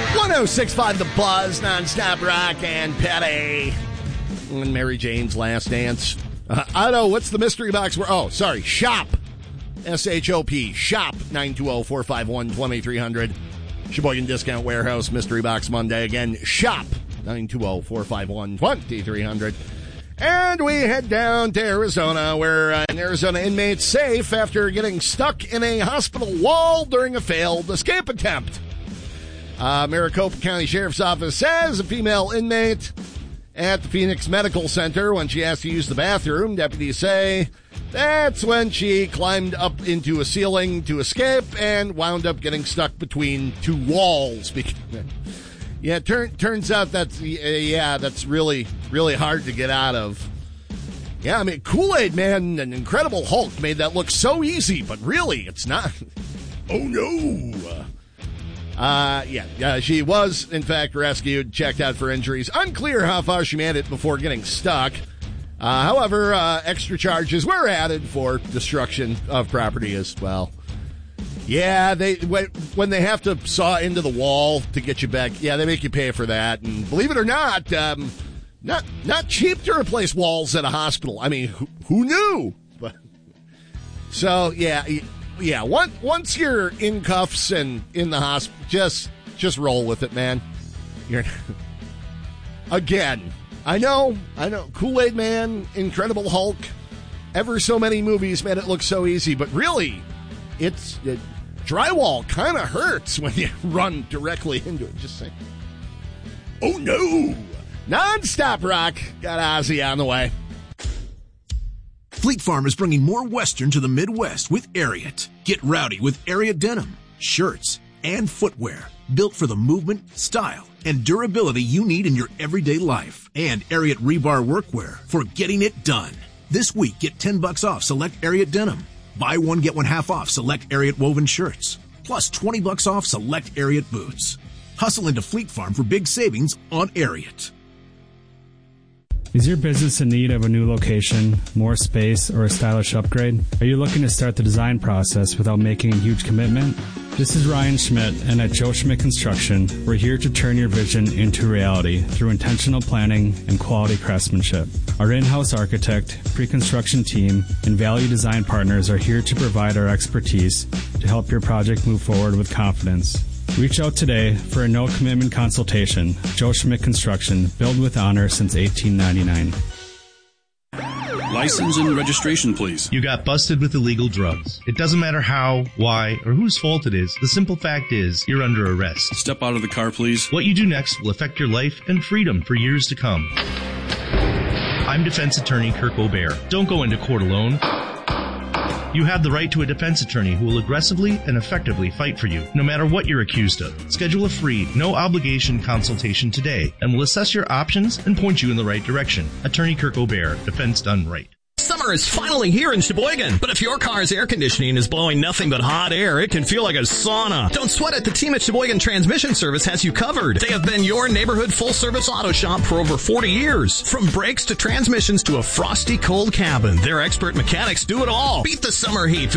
106.5 The Buzz, non-stop rock and Petty. And Mary Jane's Last Dance. Otto, what's the mystery box? Shop. S-H-O-P. Shop. 920-451-2300. Sheboygan Discount Warehouse Mystery Box Monday. Again, shop. 920-451-2300. And we head down to Arizona, where an Arizona inmate's safe after getting stuck in a hospital wall during a failed escape attempt. Maricopa County Sheriff's Office says a female inmate at the Phoenix Medical Center, when she asked to use the bathroom, deputies say that's when she climbed up into a ceiling to escape and wound up getting stuck between two walls. Yeah, turns out that's really, really hard to get out of. Yeah, I mean, Kool-Aid Man and Incredible Hulk made that look so easy, but really, it's not. Oh, no. She was, in fact, rescued, checked out for injuries. Unclear how far she made it before getting stuck. However, extra charges were added for destruction of property as well. Yeah, when they have to saw into the wall to get you back, yeah, they make you pay for that. And believe it or not, not cheap to replace walls at a hospital. I mean, who knew? But so, yeah. Once you're in cuffs and in the hospital, just roll with it, man. Again, I know, Kool-Aid Man, Incredible Hulk, ever so many movies made it look so easy, but really, drywall kind of hurts when you run directly into it. Just saying. Oh no! Non-stop rock got Ozzy on the way. Fleet Farm is bringing more Western to the Midwest with Ariat. Get rowdy with Ariat denim, shirts, and footwear built for the movement, style, and durability you need in your everyday life. And Ariat rebar workwear for getting it done. This week, get $10 off select Ariat denim. Buy one, get one half off select Ariat woven shirts. Plus $20 off select Ariat boots. Hustle into Fleet Farm for big savings on Ariat. Is your business in need of a new location, more space, or a stylish upgrade? Are you looking to start the design process without making a huge commitment? This is Ryan Schmidt, and at Joe Schmidt Construction, we're here to turn your vision into reality through intentional planning and quality craftsmanship. Our in-house architect, pre-construction team, and value design partners are here to provide our expertise to help your project move forward with confidence. Reach out today for a no-commitment consultation. Joe Schmidt Construction, built with honor since 1899. License and registration, please. You got busted with illegal drugs. It doesn't matter how, why, or whose fault it is. The simple fact is, you're under arrest. Step out of the car, please. What you do next will affect your life and freedom for years to come. I'm defense attorney Kirk O'Bear. Don't go into court alone. You have the right to a defense attorney who will aggressively and effectively fight for you, no matter what you're accused of. Schedule a free, no-obligation consultation today, and we'll assess your options and point you in the right direction. Attorney Kirk O'Bear, defense done right. Summer is finally here in Sheboygan, but if your car's air conditioning is blowing nothing but hot air, it can feel like a sauna. Don't sweat it. The team at Sheboygan Transmission Service has you covered. They have been your neighborhood full-service auto shop for over 40 years. From brakes to transmissions to a frosty cold cabin, their expert mechanics do it all. Beat the summer heat.